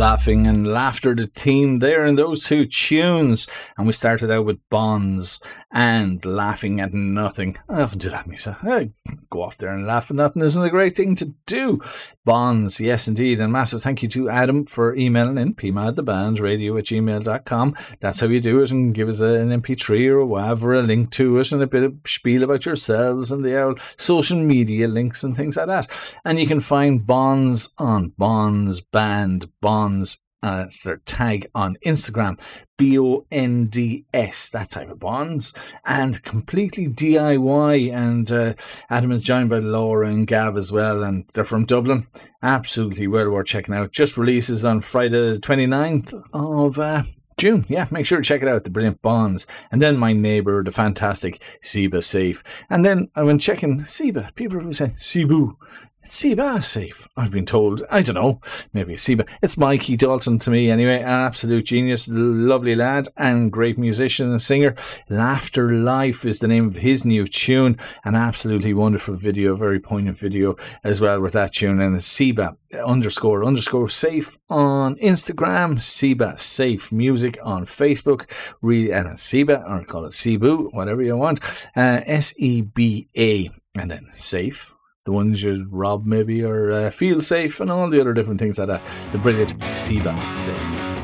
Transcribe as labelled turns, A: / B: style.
A: Laughing and Laughter, the theme there in those two tunes. And we started out with Bonds and Laughing at Nothing. I often do that myself. I go off there and laugh at nothing. Isn't it a great thing to do? Bonds, yes indeed. And massive thank you to Adam for emailing in pmadthebandradio@gmail.com. That's how you do it, and give us an MP3 or whatever, a link to it, and a bit of spiel about yourselves and the old social media links and things like that. And you can find Bonds on Bonds Band, Bonds. It's their tag on Instagram, BONDS, that type of Bonds, and completely DIY. And Adam is joined by Laura and Gav as well, and they're from Dublin. Absolutely well worth checking out. Just releases on Friday the 29th of June. Yeah, make sure to check it out, the brilliant Bonds. And then My Neighbour, the fantastic Seba Safe. And then I went checking Seba. People will say Cebu. It's Seba Safe, I've been told. I don't know. Maybe it's Seba. It's Mikey Dalton to me anyway. An absolute genius, lovely lad, and great musician and singer. Laughter Life is the name of his new tune. An absolutely wonderful video, very poignant video as well with that tune. And it's Seba __ Safe on Instagram, Seba Safe Music on Facebook, and it's Seba, or call it Cebu, whatever you want. SEBA, and then Safe. The ones you rob maybe, or feel safe, and all the other different things like that. The brilliant Seba Safe.